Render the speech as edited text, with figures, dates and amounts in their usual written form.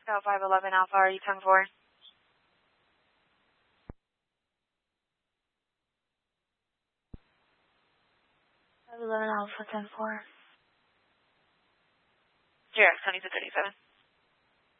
Scout 511 Alpha, are you 10-4? 511 Alpha 10-4. JRX 2237.